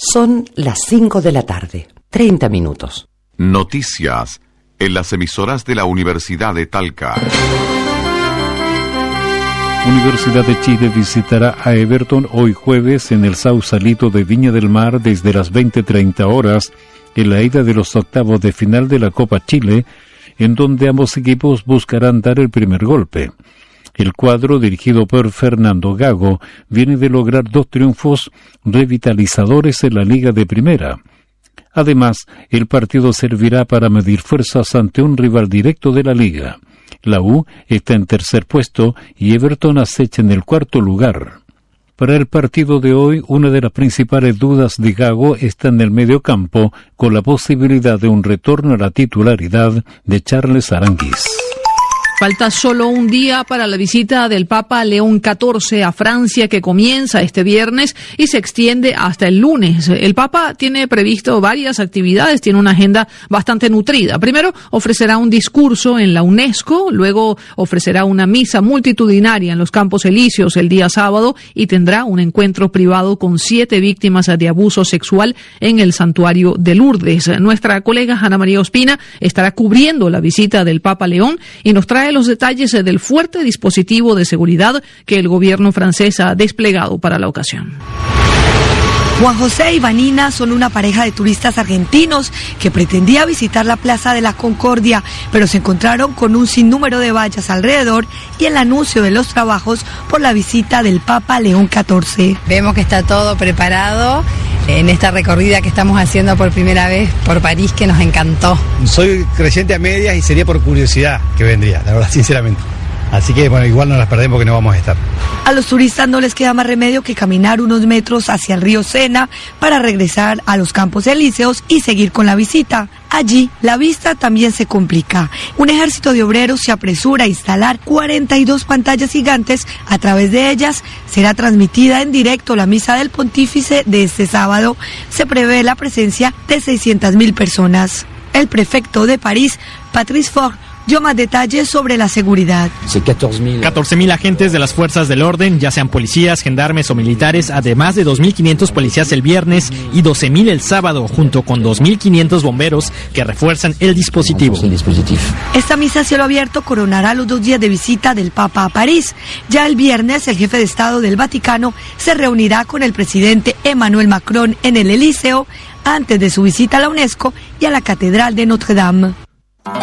Son las 5 de la tarde, 30 minutos. Noticias en las emisoras de la Universidad de Talca. Universidad de Chile visitará a Everton hoy jueves en el Sausalito de Viña del Mar desde las 20:30 horas en la ida de los octavos de final de la Copa Chile, en donde ambos equipos buscarán dar el primer golpe. El cuadro, dirigido por Fernando Gago, viene de lograr 2 triunfos revitalizadores en la Liga de Primera. Además, el partido servirá para medir fuerzas ante un rival directo de la Liga. La U está en tercer puesto y Everton acecha en el cuarto lugar. Para el partido de hoy, una de las principales dudas de Gago está en el mediocampo, con la posibilidad de un retorno a la titularidad de Charles Aránguiz. Falta solo un día para la visita del Papa León XIV a Francia, que comienza este viernes y se extiende hasta el lunes. El Papa tiene previsto varias actividades, tiene una agenda bastante nutrida. Primero ofrecerá un discurso en la UNESCO, luego ofrecerá una misa multitudinaria en los Campos Elíseos el día sábado y tendrá un encuentro privado con 7 víctimas de abuso sexual en el santuario de Lourdes. Nuestra colega Ana María Ospina estará cubriendo la visita del Papa León y nos trae los detalles del fuerte dispositivo de seguridad que el gobierno francés ha desplegado para la ocasión. Juan José y Vanina son una pareja de turistas argentinos que pretendía visitar la Plaza de la Concordia, pero se encontraron con un sinnúmero de vallas alrededor y el anuncio de los trabajos por la visita del Papa León XIV. Vemos que está todo preparado en esta recorrida que estamos haciendo por primera vez por París, que nos encantó. Soy creyente a medias y sería por curiosidad que vendría, la verdad, sinceramente. Así que, bueno, igual no las perdemos porque no vamos a estar. A los turistas no les queda más remedio que caminar unos metros hacia el río Sena para regresar a los Campos Elíseos y seguir con la visita. Allí, la vista también se complica. Un ejército de obreros se apresura a instalar 42 pantallas gigantes. A través de ellas será transmitida en directo la misa del pontífice de este sábado. Se prevé la presencia de 600.000 personas. El prefecto de París, Patrice Faure, dio más detalles sobre la seguridad. 14.000 agentes de las fuerzas del orden, ya sean policías, gendarmes o militares, además de 2.500 policías el viernes y 12.000 el sábado, junto con 2.500 bomberos que refuerzan el dispositivo. Esta misa a cielo abierto coronará los 2 días de visita del Papa a París. Ya el viernes, el jefe de Estado del Vaticano se reunirá con el presidente Emmanuel Macron en el Elíseo antes de su visita a la UNESCO y a la Catedral de Notre Dame.